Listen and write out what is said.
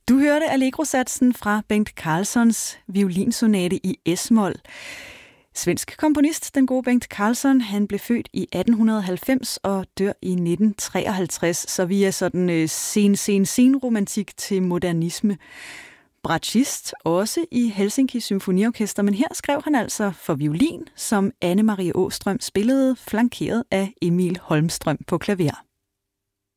Du hørte Allegro-satsen fra Bengt Carlssons violinsonate i S-mol. Svensk komponist, den gode Bengt Carlsson, han blev født i 1890 og dør i 1953, så vi er sådan sen-romantik til modernisme. Bratschist, også i Helsinki Symfoniorkester, men her skrev han altså for violin, som Anne Marie Åstrøm spillede, flankeret af Emil Holmstrøm på klaver.